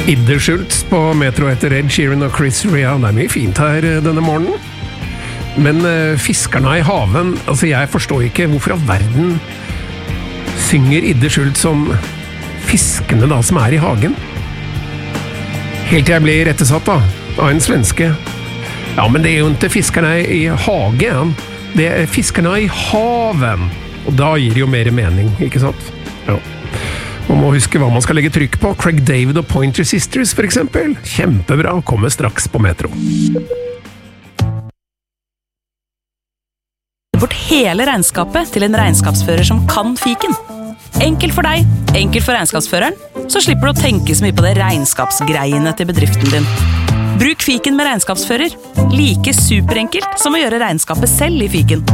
Idde Schultz på Metro etter Ed Sheeran og Chris Rea. Det mye fint her denne morgenen. Men fiskerne i haven, altså jeg forstår ikke hvorfor all verden synger Idde Schultz om fiskene da som i hagen. Helt til jeg ble rettesatt da, av en svenske. Ja, men det jo ikke fiskerne i hagen, det fiskerne i haven. Og da gir det jo mer mening, ikke sant? Ja. Man må huske hva man skal legge trykk på. Craig David og Pointer Sisters, for eksempel. Kjempebra, kommer straks på Metro. Bort hele regnskapet til en regnskapsfører som kan fiken. Enkelt for deg, enkelt for regnskapsføreren, så slipper du å tenke så mye på det regnskapsgreiene til bedriften din. Bruk fiken med regnskapsfører. Like superenkelt som å gjøre regnskapet selv i fiken.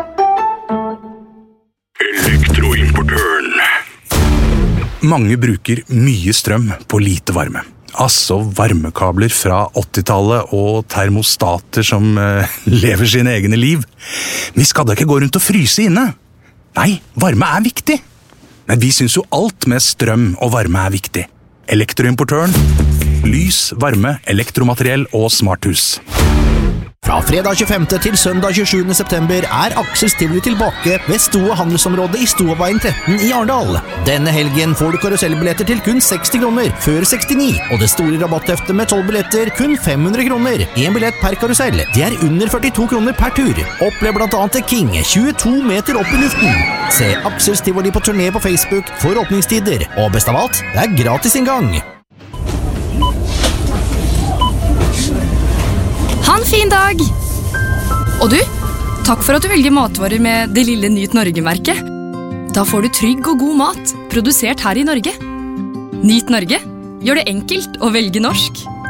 Elektroimportøren. Mange bruker mye strøm på lite varme. Altså varmekabler fra 80-tallet og termostater som lever sine egne liv. Vi skal da ikke gå rundt og fryse inne. Nei, varme viktig. Men vi synes jo alt med strøm og varme viktig. Elektroimportøren. Lys, varme, elektromateriell og smarthus. Fra fredag 25. til søndag 27. september Axels Tivoli tilbake ved Stoa handelsområdet i Stoaveien 13 i Arendal. Denne helgen får du karusellbilletter til kun 60 kroner, før 69, og det store rabattheftet med 12 billetter kun 500 kroner. En billett per karusell, det under 42 kroner per tur. Opplev blant annet The King, 22 meter opp i luften. Se Axels Tivoli på turné på Facebook for åpningstider, og best av alt, det gratis inngang. Ha en fin dag! Og du, takk for at du velger matvarer med det lille Nyt Norge-merket. Da får du trygg og god mat, produsert her i Norge. Nyt Norge, gjør det enkelt å velge norsk.